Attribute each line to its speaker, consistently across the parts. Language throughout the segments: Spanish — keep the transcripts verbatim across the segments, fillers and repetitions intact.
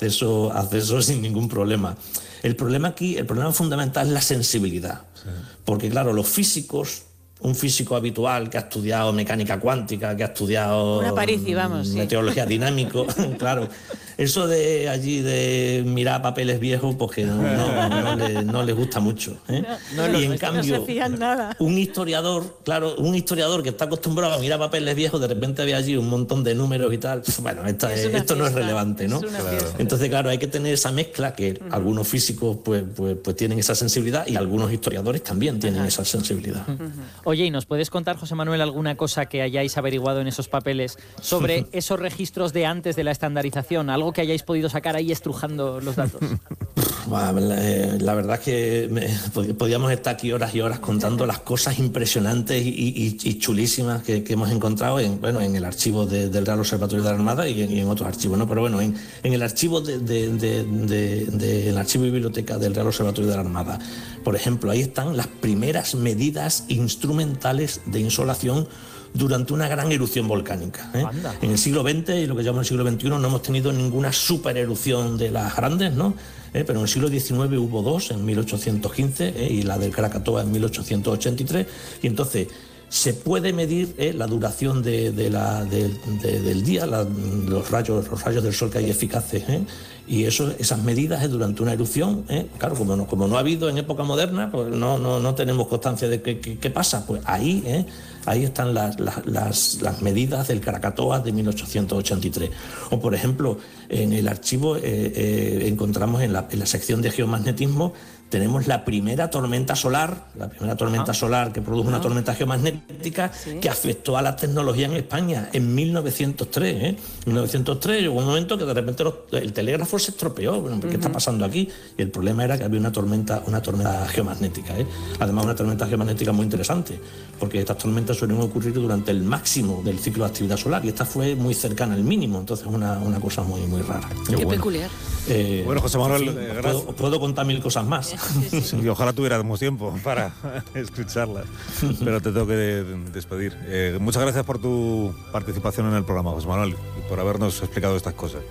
Speaker 1: acceso, acceso sin ningún problema. El problema aquí, el problema fundamental es la sensibilidad. Sí. Porque claro, los físicos, un físico habitual que ha estudiado mecánica cuántica, que ha estudiado
Speaker 2: Una Parisi, vamos,
Speaker 1: meteorología
Speaker 2: sí.
Speaker 1: dinámico, claro, eso de allí de mirar papeles viejos, pues que no, no, no, le, no les gusta mucho, ¿eh?
Speaker 2: No, no,
Speaker 1: y
Speaker 2: no,
Speaker 1: en cambio,
Speaker 2: no se fían nada.
Speaker 1: un historiador, claro, un historiador que está acostumbrado a mirar papeles viejos, de repente ve allí un montón de números y tal, bueno, esta, es esto fiesta, no es relevante, ¿no? Es
Speaker 2: claro.
Speaker 1: Entonces, claro, hay que tener esa mezcla que uh-huh. algunos físicos pues, pues, pues tienen esa sensibilidad y algunos historiadores también tienen uh-huh. esa sensibilidad.
Speaker 3: Uh-huh. Oye, ¿y nos puedes contar, José Manuel, alguna cosa que hayáis averiguado en esos papeles sobre esos registros de antes de la estandarización? Algo que hayáis podido sacar ahí estrujando los datos.
Speaker 1: Bueno, la, la verdad es que me, podíamos estar aquí horas y horas contando las cosas impresionantes y, y, y chulísimas que, que hemos encontrado en, bueno, en el archivo de, del Real Observatorio de la Armada y en, y en otros archivos, ¿no? Pero bueno, en, en el archivo de, de, de, de, de el archivo y biblioteca del Real Observatorio de la Armada, por ejemplo, ahí están las primeras medidas instrumentales de insolación durante una gran erupción volcánica, ¿eh? En el siglo veinte y lo que llamamos el siglo veintiuno no hemos tenido ninguna supererupción de las grandes, ¿no? ¿Eh? Pero en el siglo diecinueve hubo dos, en mil ochocientos quince, ¿eh? Y la del Krakatoa en mil ochocientos ochenta y tres, y entonces se puede medir ¿eh? la duración de, de la, de, de, del día, la, los, rayos, los rayos del sol que hay eficaces, ¿eh? Y eso, esas medidas ¿eh? durante una erupción, ¿eh? Claro, como no, como no ha habido en época moderna, pues no, no, no tenemos constancia de qué, qué, qué pasa, pues ahí, ¿eh? Ahí están las, las, las, las medidas del Krakatoa de mil ochocientos ochenta y tres. O, por ejemplo, en el archivo eh, eh, encontramos en la, en la sección de geomagnetismo, tenemos la primera tormenta solar, la primera tormenta ah. solar que produjo ah. una tormenta geomagnética ¿Sí? que afectó a la tecnología en España en mil novecientos tres. ¿eh? mil novecientos tres llegó un momento que de repente los, el telégrafo se estropeó. Bueno, ¿qué uh-huh. está pasando aquí? Y el problema era que había una tormenta, una tormenta geomagnética. ¿eh? Además, una tormenta geomagnética muy interesante, porque estas tormentas suelen ocurrir durante el máximo del ciclo de actividad solar y esta fue muy cercana al mínimo, entonces una, una cosa muy, muy rara.
Speaker 2: Qué, Qué bueno. peculiar.
Speaker 4: Eh, bueno, José Manuel,
Speaker 1: en fin, eh, puedo, puedo contar mil cosas más.
Speaker 4: Sí, sí, sí. Y ojalá tuviéramos tiempo para escucharlas, pero te tengo que despedir. Eh, muchas gracias por tu participación en el programa, José Manuel, y por habernos explicado estas cosas.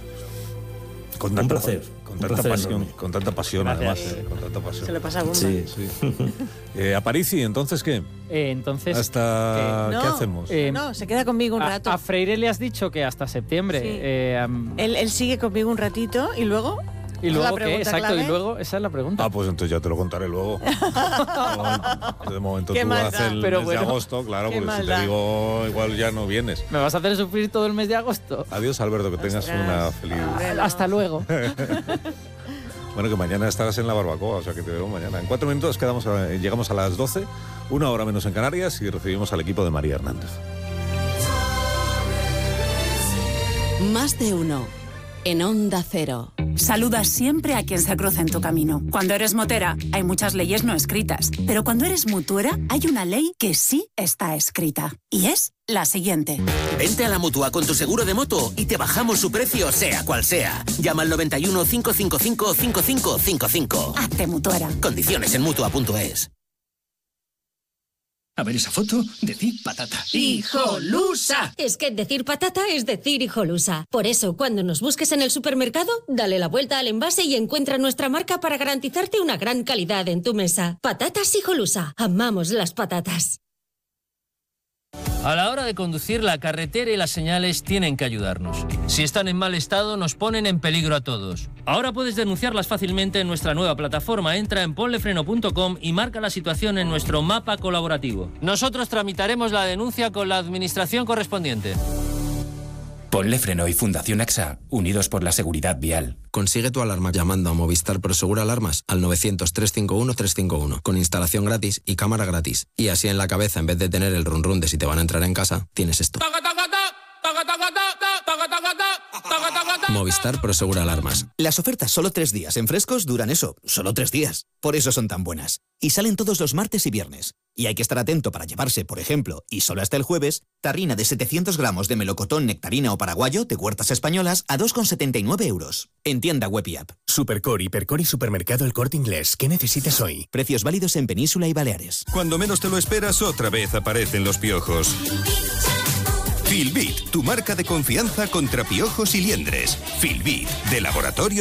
Speaker 1: Con tanta, un placer.
Speaker 4: Con tanta placer, pasión, no. con tanta pasión además. Eh, con tanta pasión.
Speaker 2: Se le pasa a bomba.
Speaker 4: Sí, sí. eh, a Parisi, ¿entonces qué?
Speaker 3: Eh, entonces,
Speaker 4: ¿Hasta
Speaker 2: ¿qué, no,
Speaker 4: qué hacemos?
Speaker 2: Eh, no, se queda conmigo un
Speaker 3: a,
Speaker 2: rato.
Speaker 3: A Freire le has dicho que hasta septiembre.
Speaker 2: Sí.
Speaker 3: Eh, um,
Speaker 2: él, él sigue conmigo un ratito y luego...
Speaker 3: ¿Y luego qué? Exacto, clave. y luego, esa es la pregunta.
Speaker 4: Ah, pues entonces ya te lo contaré luego. De momento
Speaker 2: qué
Speaker 4: tú
Speaker 2: maldad.
Speaker 4: haces el
Speaker 3: Pero
Speaker 4: mes
Speaker 3: bueno,
Speaker 4: de agosto, claro, porque
Speaker 2: maldad.
Speaker 4: si te digo igual ya no vienes.
Speaker 3: ¿Me vas a hacer sufrir todo el mes de agosto?
Speaker 4: Adiós, Alberto, que tengas
Speaker 2: Ostras.
Speaker 4: una feliz...
Speaker 3: Ah, hasta luego.
Speaker 4: Bueno, que mañana estarás en la barbacoa, o sea que te veo mañana. En cuatro minutos quedamos a, llegamos a las doce, una hora menos en Canarias, y recibimos al equipo de María Hernández.
Speaker 5: Más de uno. En Onda Cero.
Speaker 6: Saludas siempre a quien se cruza en tu camino. Cuando eres motera, hay muchas leyes no escritas. Pero cuando eres mutuera, hay una ley que sí está escrita. Y es la siguiente.
Speaker 7: Vente a la Mutua con tu seguro de moto y te bajamos su precio, sea cual sea. Llama al noventa y uno, cinco cinco cinco, cinco cinco cinco cinco.
Speaker 6: Hazte mutuera.
Speaker 7: Condiciones en mutua punto es.
Speaker 8: A ver esa foto, decir patata.
Speaker 9: ¡Hijolusa! Es que decir patata es decir hijolusa. Por eso, cuando nos busques en el supermercado, dale la vuelta al envase y encuentra nuestra marca para garantizarte una gran calidad en tu mesa. Patatas Hijolusa. Amamos las patatas.
Speaker 10: A la hora de conducir, la carretera y las señales tienen que ayudarnos. Si están en mal estado, nos ponen en peligro a todos. Ahora puedes denunciarlas fácilmente en nuestra nueva plataforma. Entra en ponlefreno punto com y marca la situación en nuestro mapa colaborativo. Nosotros tramitaremos la denuncia con la administración correspondiente.
Speaker 11: Ponle Freno y Fundación AXA, unidos por la seguridad vial.
Speaker 12: Consigue tu alarma llamando a Movistar Prosegur Alarmas al novecientos, trescientos cincuenta y uno, trescientos cincuenta y uno, con instalación gratis y cámara gratis. Y así en la cabeza, en vez de tener el run run de si te van a entrar en casa, tienes esto. Movistar Prosegur Alarmas.
Speaker 13: Las ofertas solo tres días en Frescos duran eso, solo tres días. Por eso son tan buenas. Y salen todos los martes y viernes. Y hay que estar atento para llevarse, por ejemplo, y solo hasta el jueves, tarrina de setecientos gramos de melocotón, nectarina o paraguayo de Huertas Españolas a dos con setenta y nueve euros. En tienda web y app.
Speaker 14: Supercor, Hipercor y Supermercado El Corte Inglés. ¿Qué necesitas hoy?
Speaker 13: Precios válidos en Península y Baleares.
Speaker 15: Cuando menos te lo esperas, otra vez aparecen los piojos. Filbit, tu marca de confianza contra piojos y liendres. Filbit, de Laboratorio